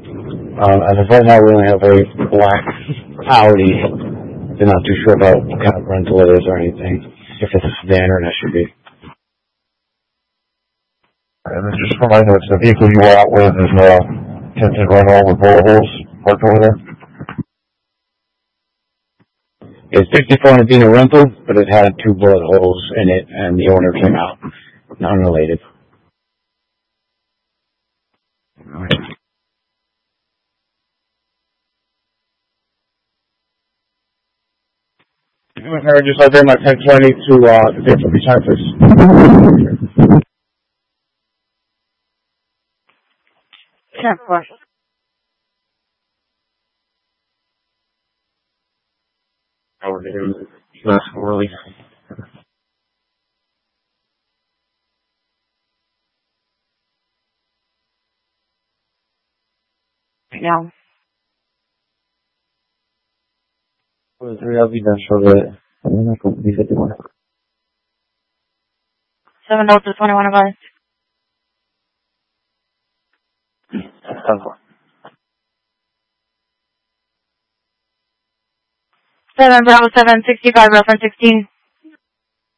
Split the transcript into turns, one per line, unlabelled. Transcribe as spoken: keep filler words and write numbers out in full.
Um, as of right now, we only have a black Audi. They're not too sure about what kind of rental it is or anything. If it's a sedan or an S U V.
And then just remind me, it's the vehicle you were out with is a tinted rental with bullet holes parked over there?
It's fifty-four and being a rental, but it had two bullet holes in it, and the owner came out. Non-related. I just like my ten twenty to uh, the different recyclers.
ten four.
Over there, last early.
No.
Pues voy a sobre una computadora de buena.
Seven Delta twenty one advice. Seven Bravo seven sixty five reference sixteen.